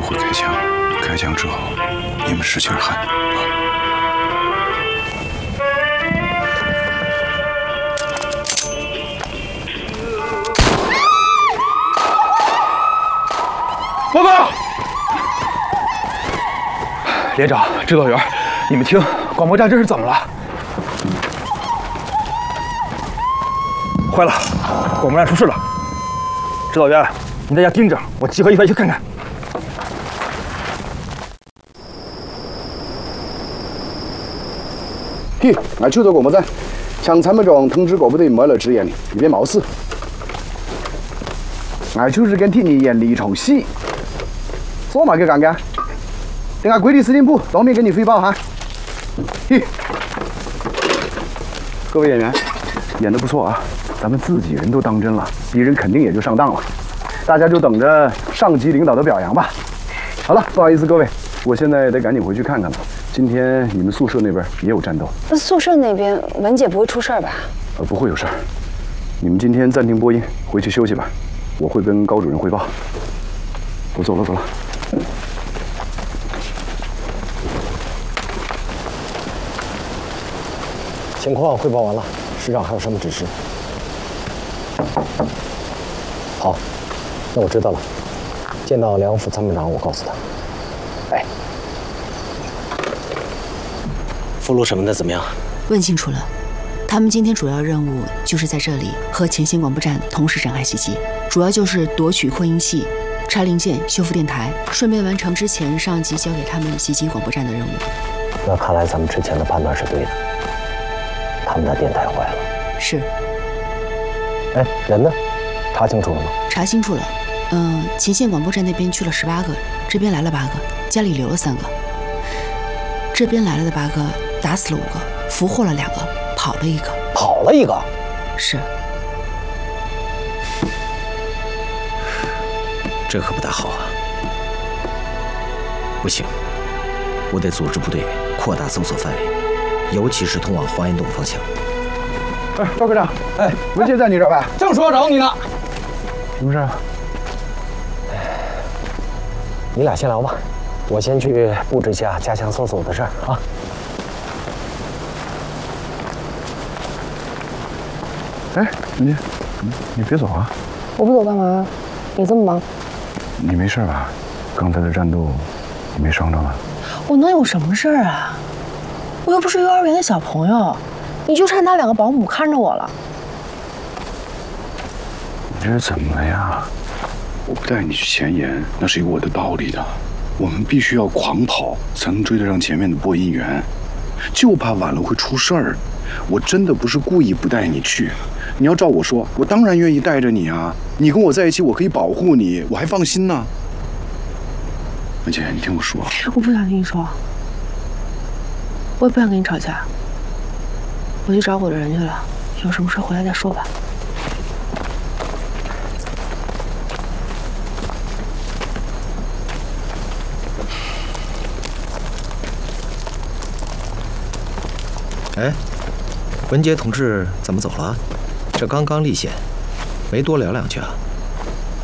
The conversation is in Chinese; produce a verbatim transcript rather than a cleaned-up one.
会开枪，开枪之后你们使劲喊啊！ 报告，连长、指导员，你们听，广播站这是怎么了？坏了，广播站出事了！指导员，你在家盯着，我集合一排去看看。 嘿，俺就做广播站，向参谋长通知各部队没了支援的，以便冒死。俺就是跟替你演了一场戏。 说嘛给干干，等下归地司令部当面跟你汇报哈。嘿，各位演员，演得不错啊，咱们自己人都当真了，敌人肯定也就上当了。大家就等着上级领导的表扬吧。好了，不好意思各位，我现在得赶紧回去看看了。今天你们宿舍那边也有战斗。 那宿舍那边文姐不会出事吧？ 呃，不会有事儿。你们今天暂停播音，回去休息吧。我会跟高主任汇报。我走了，走了。 情况汇报完了，师长还有什么指示？好，那我知道了。见到梁副参谋长，我告诉他。哎，俘虏什么的怎么样？ 问清楚了，他们今天主要任务就是在这里和前线广播站同时展开袭击，主要就是夺取扩音器。 拆零件、修复电台，顺便完成之前上级交给他们袭击广播站的任务。 那看来咱们之前的判断是对的，他们的电台坏了。 是。 哎，人呢？查清楚了吗？ 查清楚了。嗯、呃，前线广播站那边去了十八个，这边来了八个，家里留了三个。这边来了的八个，打死了五个，俘获了两个，跑了一个。 跑了一个？ 是。 这可不大好啊！不行，我得组织部队扩大搜索范围，尤其是通往黄岩洞方向。 哎，赵科长，哎，文杰在你这儿吧？ 正说找你呢。 什么事啊？ 你俩先聊吧，我先去布置一下加强搜索的事儿啊。 哎，文杰，你你别走啊！ 我不走干嘛？你这么忙？ 你没事吧？刚才的战斗，你没伤着吧？ 我能有什么事儿啊？我又不是幼儿园的小朋友，你就差拿两个保姆看着我了。 你这是怎么了呀？我不带你去前沿，那是有我的道理的。我们必须要狂跑，才能追得上前面的播音员，就怕晚了会出事儿。我真的不是故意不带你去。 你要照我说，我当然愿意带着你啊！你跟我在一起，我可以保护你，我还放心呢。文姐，你听我说， 我不想听你说，我也不想跟你吵架。我去找我的人去了，有什么事回来再说吧。 哎，文杰同志怎么走了？这刚刚立线，没多聊两句啊？